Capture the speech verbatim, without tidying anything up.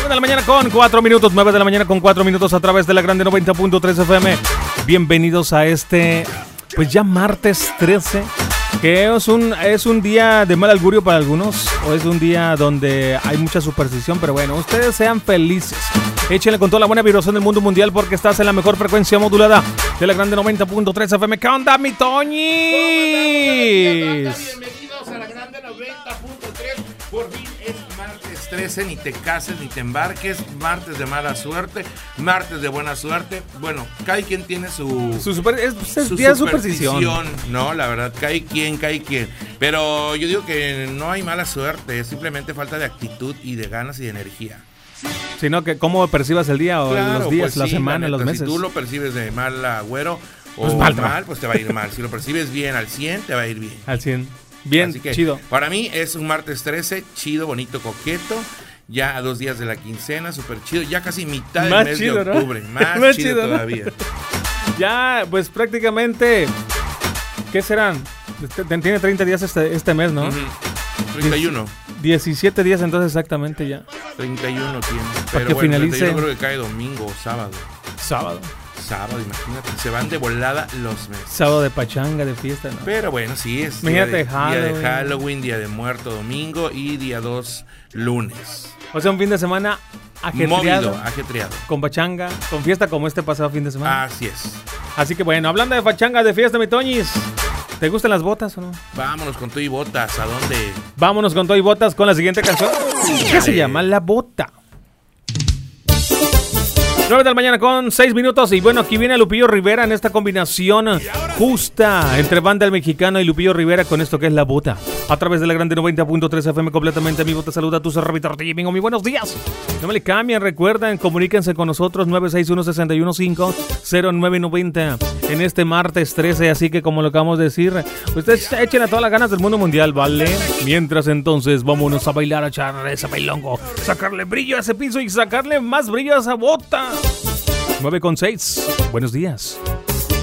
de la mañana con cuatro minutos, nueve de la mañana con cuatro minutos a través de la Grande noventa punto tres F M. Bienvenidos a este, pues ya martes trece, que es un, es un día de mal augurio para algunos, o es un día donde hay mucha superstición, pero bueno, ustedes sean felices. Échenle con toda la buena vibración del mundo mundial porque estás en la mejor frecuencia modulada de la Grande noventa punto tres F M. ¿Qué onda, mi Toñis? Bienvenidos a la Grande noventa punto tres. Por fin es martes trece, ni te cases ni te embarques. Martes de mala suerte, martes de buena suerte. Bueno, cada quien tiene su... Su super, es, es su día de superstición, superstición. No, la verdad, cada quien, cada quien. Pero yo digo que no hay mala suerte, es simplemente falta de actitud y de ganas y de energía. Sino que cómo percibas el día o Claro, los días, pues la sí, semana, la neta, los meses. Si tú lo percibes de mal agüero o Pues mal, mal, pues te va a ir mal. Si lo percibes bien al cien, te va a ir bien. Al cien. Bien, Así que, chido. Para mí es un martes trece, chido, bonito, coqueto. Ya a dos días de la quincena, súper chido. Ya casi mitad del Más mes chido, de ¿no? octubre. Más, Más chido, chido, ¿no? todavía. Ya, pues prácticamente, ¿qué serán? Este- Tiene treinta días este, este mes, ¿no? Ujú. treinta y uno. diecisiete días entonces exactamente ya. treinta y uno tiene. Para Pero que bueno, finalice- treinta y uno creo que cae domingo o sábado. Sábado. Sábado, imagínate. Se van de volada los meses. Sábado de pachanga, de fiesta, ¿no? Pero bueno, sí, es Imagínate, día de, día Halloween. de Halloween, día de muerto domingo y día dos lunes. O sea, un fin de semana ajetreado. Movido, ajetreado. Con pachanga, con fiesta como este pasado fin de semana. Así es. Así que bueno, hablando de pachanga, de fiesta, mi Toñis, ¿te gustan las botas o no? Vámonos con todo y botas. ¿A dónde? Vámonos con todo y botas con la siguiente canción. ¿Qué se llama? La Bota. nueve de la mañana con seis minutos. Y bueno, aquí viene Lupillo Rivera en esta combinación justa entre Banda El Mexicano y Lupillo Rivera con esto que es La Bota. A través de la Grande noventa punto tres F M completamente en vivo. Te saluda tu Cerrabito Tortilla. Muy buenos días. No me le cambien, recuerden, comuníquense con nosotros nueve seis uno, seis uno cinco, cero nueve nueve cero en este martes trece. Así que como lo acabamos de decir, ustedes echen a todas las ganas del mundo mundial, ¿vale? Mientras entonces, vámonos a bailar, a echar ese bailongo, sacarle brillo a ese piso y sacarle más brillo a esa bota. nueve con seis. Buenos días.